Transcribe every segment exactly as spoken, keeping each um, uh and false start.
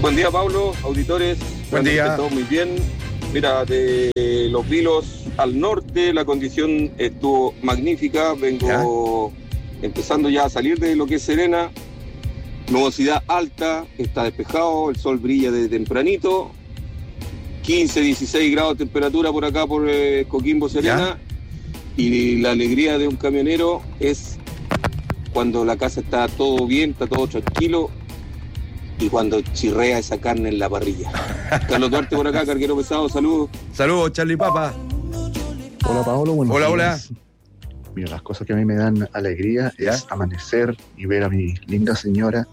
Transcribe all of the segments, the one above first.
Buen día, Pablo, auditores. Buen día. Todo muy bien. Mira, de Los Vilos al norte la condición estuvo magnífica. Vengo ¿Ya? empezando ya a salir de lo que es Serena. Nubosidad alta, está despejado, el sol brilla desde tempranito. quince, dieciséis grados de temperatura por acá, por eh, Coquimbo, Serena. ¿Ya? Y la alegría de un camionero es cuando la casa está todo bien, está todo tranquilo. Y cuando chirrea esa carne en la parrilla. Carlos Duarte por acá, carguero pesado, saludos. Saludos, Charlie Papa. Hola, Paolo, buenos Hola, días. hola. Mira, las cosas que a mí me dan alegría ¿Ya? es amanecer y ver a mi linda señora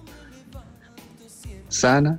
sana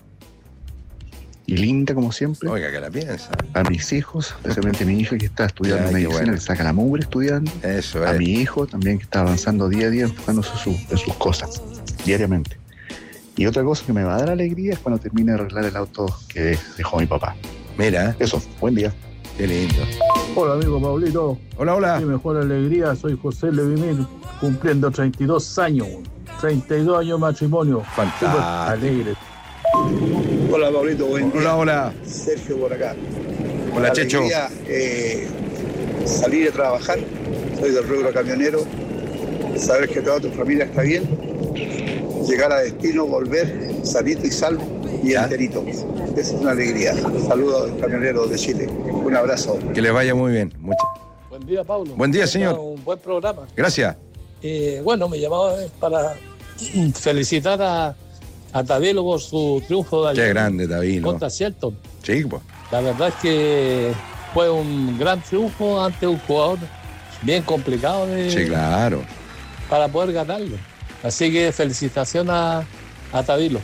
y linda como siempre. Oiga, que la piensa. A mis hijos, especialmente a mi hija que está estudiando Ay, medicina, bueno. que saca la mugre estudiando. Eso A es. mi hijo también que está avanzando día a día, enfocándose en, su, en sus cosas, diariamente. Y otra cosa que me va a dar alegría es cuando termine de arreglar el auto que dejó mi papá. Mira. Eso, buen día. Qué lindo. Hola amigo Pablito. Hola, hola. Mi mejor alegría, soy José Levimir, cumpliendo treinta y dos años. treinta y dos años de matrimonio. Fantástico. Súper alegre. Hola Pablito, buen día. Hola, hola. Sergio por acá. Hola, La Checho. alegría, eh, salir a trabajar, soy del rubro camionero, saber que toda tu familia está bien, llegar a destino, volver, sanito y salvo y ¿Ya? enterito. Esa es una alegría. Saludos al camionero de Chile. Un abrazo. Que les vaya muy bien. Muchas. Buen día, Pablo. Buen día, señor. Un buen programa. Gracias. Eh, bueno, me llamaba para felicitar a, a Tavilo por su triunfo de ayer Qué grande, Tavilo. contra Shelton. Sí, pues. La verdad es que fue un gran triunfo ante un jugador bien complicado de, Sí, claro. para poder ganarlo. Así que felicitación a, a Tavilo.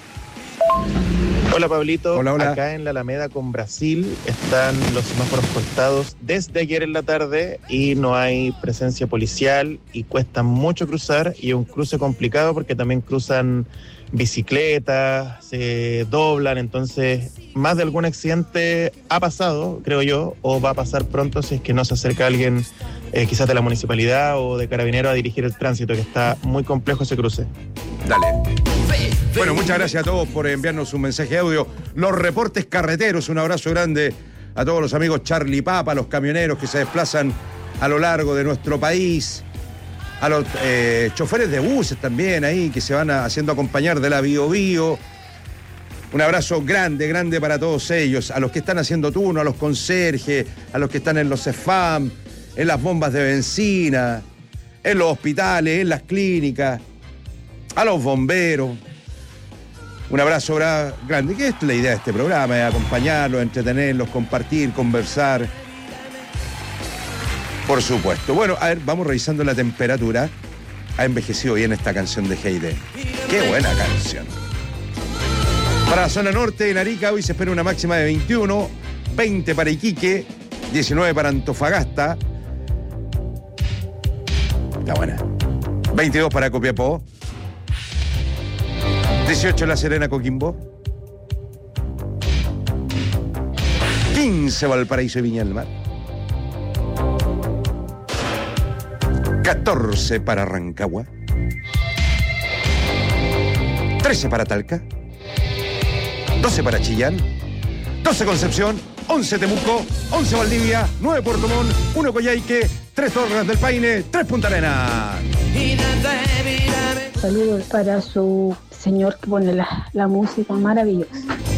Hola Pablito, Hola, hola. acá en la Alameda con Brasil están los semáforos cortados desde ayer en la tarde y no hay presencia policial y cuesta mucho cruzar y es un cruce complicado porque también cruzan bicicletas, se doblan, entonces más de algún accidente ha pasado, creo yo, o va a pasar pronto si es que no se acerca alguien eh, quizás de la municipalidad o de Carabinero a dirigir el tránsito, que está muy complejo ese cruce. Dale. Bueno, muchas gracias a todos por enviarnos un mensaje de audio. Los reportes carreteros, un abrazo grande a todos los amigos Charlie Papa, los camioneros que se desplazan a lo largo de nuestro país, a los eh, choferes de buses también ahí que se van a, haciendo acompañar de la Bio Bio. Un abrazo grande, grande para todos ellos, a los que están haciendo turno, a los conserjes, a los que están en los C E F A M, en las bombas de benzina, en los hospitales, en las clínicas, a los bomberos. Un abrazo gra- grande, que es la idea de este programa, es acompañarlos, entretenerlos, compartir, conversar. Por supuesto. Bueno, a ver, vamos revisando la temperatura. Ha envejecido bien esta canción de Heide. Qué buena canción. Para la zona norte de Arica hoy se espera una máxima de veintiuno, veinte para Iquique, diecinueve para Antofagasta. Está buena. veintidós para Copiapó. dieciocho en La Serena, Coquimbo. quince Valparaíso y Viña del Mar. catorce para Rancagua. trece para Talca. doce para Chillán. doce Concepción. once Temuco. once Valdivia. nueve Puerto Montt. uno Coyhaique. tres Torres del Paine. tres Punta Arenas. Saludos para su señor que pone la, la música maravillosa.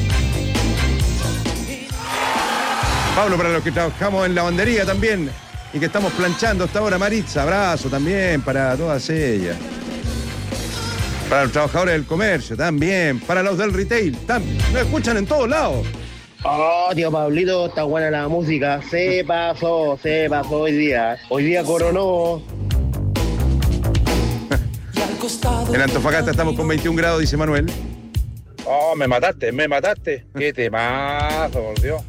Pablo, para los que trabajamos en lavandería también y que estamos planchando hasta ahora, Maritza, abrazo también para todas ellas. Para los trabajadores del comercio también, para los del retail, también. Nos escuchan en todos lados. Oh, tío Pablito, está buena la música. Se pasó, se pasó hoy día. Hoy día coronó. En Antofagasta estamos con veintiún grados, dice Manuel. Oh, me mataste, me mataste. Qué temazo, por Dios.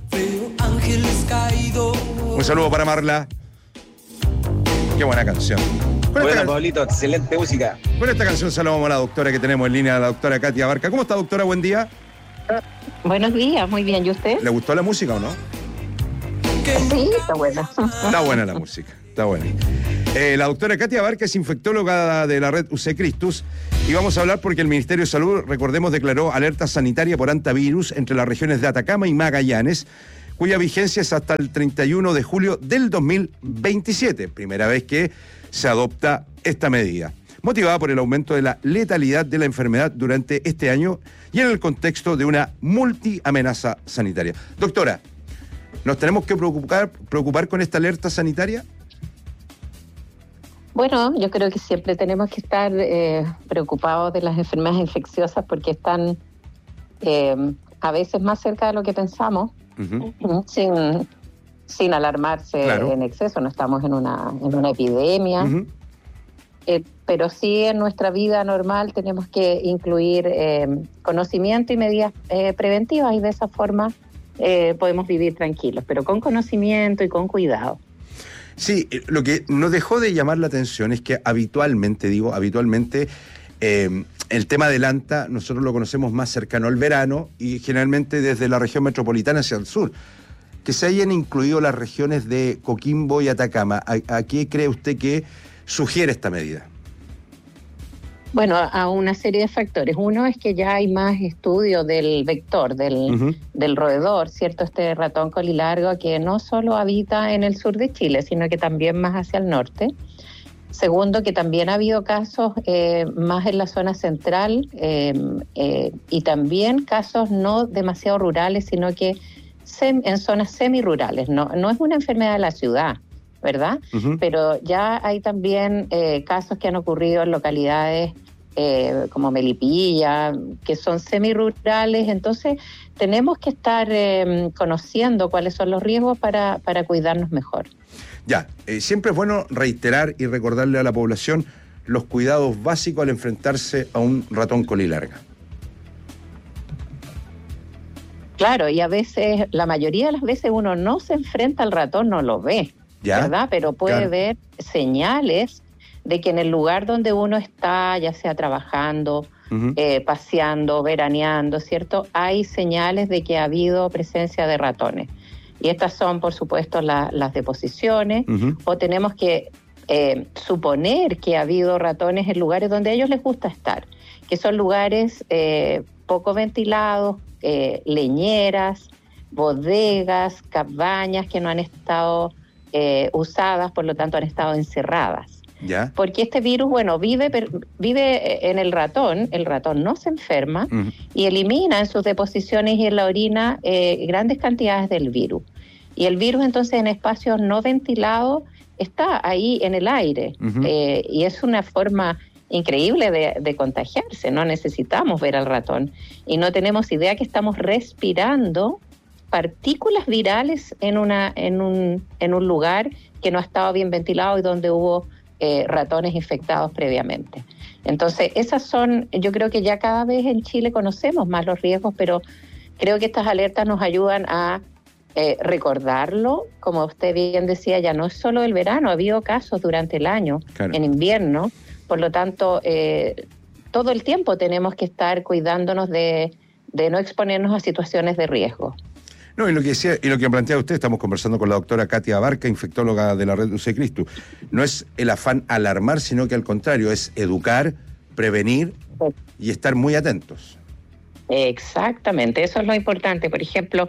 Un saludo para Marla. Qué buena canción. Con Buena, esta, Pablito, excelente música. con esta canción saludamos a la doctora que tenemos en línea, la doctora Katia Barca. ¿Cómo está, doctora? Buen día. Buenos días, muy bien. ¿Y usted? ¿Le gustó la música o no? Sí, está buena. Está buena la música, está buena. Eh, la doctora Katia Abarca es infectóloga de la red U C Christus y vamos a hablar porque el Ministerio de Salud, recordemos, declaró alerta sanitaria por hantavirus entre las regiones de Atacama y Magallanes, cuya vigencia es hasta el treinta y uno de julio del dos mil veintisiete, primera vez que se adopta esta medida, motivada por el aumento de la letalidad de la enfermedad durante este año y en el contexto de una multiamenaza sanitaria. Doctora, ¿nos tenemos que preocupar, preocupar con esta alerta sanitaria? Bueno, yo creo que siempre tenemos que estar eh, preocupados de las enfermedades infecciosas porque están eh, a veces más cerca de lo que pensamos, uh-huh. sin, sin alarmarse claro. en exceso. No estamos en una, en una epidemia, uh-huh. eh, pero sí en nuestra vida normal tenemos que incluir eh, conocimiento y medidas eh, preventivas y de esa forma eh, podemos vivir tranquilos, pero con conocimiento y con cuidado. Sí, lo que nos dejó de llamar la atención es que habitualmente, digo, habitualmente eh, el tema del anta nosotros lo conocemos más cercano al verano y generalmente desde la región metropolitana hacia el sur. Que se hayan incluido las regiones de Coquimbo y Atacama, ¿a, a qué cree usted que sugiere esta medida? Bueno, a una serie de factores. Uno es que ya hay más estudios del vector, del, uh-huh. del roedor, ¿cierto? Este ratón colilargo que no solo habita en el sur de Chile, sino que también más hacia el norte. Segundo, que también ha habido casos eh, más en la zona central eh, eh, y también casos no demasiado rurales, sino que sem- en zonas semirurales. No, no es una enfermedad de la ciudad, ¿verdad? Uh-huh. Pero ya hay también eh, casos que han ocurrido en localidades eh, como Melipilla, que son semirurales, entonces tenemos que estar eh, conociendo cuáles son los riesgos para, para cuidarnos mejor. Ya, eh, siempre es bueno reiterar y recordarle a la población los cuidados básicos al enfrentarse a un ratón colilarga. Claro, y a veces, la mayoría de las veces uno no se enfrenta al ratón, no lo ve. ¿Ya? ¿Verdad? Pero puede claro. ver señales de que en el lugar donde uno está, ya sea trabajando, uh-huh. eh, paseando, veraneando, ¿cierto? Hay señales de que ha habido presencia de ratones. Y estas son, por supuesto, la, las deposiciones, uh-huh. o tenemos que eh, suponer que ha habido ratones en lugares donde a ellos les gusta estar, que son lugares eh, poco ventilados, eh, leñeras, bodegas, cabañas que no han estado Eh, usadas, por lo tanto han estado encerradas. ¿Ya? Porque este virus, bueno, vive, per, vive en el ratón, el ratón no se enferma uh-huh. y elimina en sus deposiciones y en la orina eh, grandes cantidades del virus. Y el virus entonces en espacios no ventilados está ahí en el aire uh-huh. eh, y es una forma increíble de, de contagiarse. No necesitamos ver al ratón y no tenemos idea que estamos respirando partículas virales en una en un en un lugar que no ha estado bien ventilado y donde hubo eh, ratones infectados previamente. Entonces, esas son, yo creo que ya cada vez en Chile conocemos más los riesgos, pero creo que estas alertas nos ayudan a eh, recordarlo. Como usted bien decía, ya no es solo el verano, ha habido casos durante el año, claro. en invierno, por lo tanto, eh, todo el tiempo tenemos que estar cuidándonos de, de no exponernos a situaciones de riesgo. No, y lo que decía, y lo que plantea usted, estamos conversando con la doctora Katia Abarca, infectóloga de la red U C Christus. No es el afán alarmar, sino que al contrario, es educar, prevenir y estar muy atentos. Exactamente, eso es lo importante. Por ejemplo,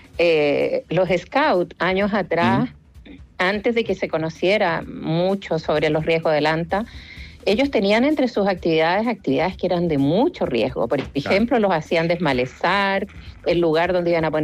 eh, los scouts, años atrás, uh-huh. antes de que se conociera mucho sobre los riesgos del anta, ellos tenían entre sus actividades actividades que eran de mucho riesgo. Por ejemplo, claro. los hacían desmalezar, el lugar donde iban a poner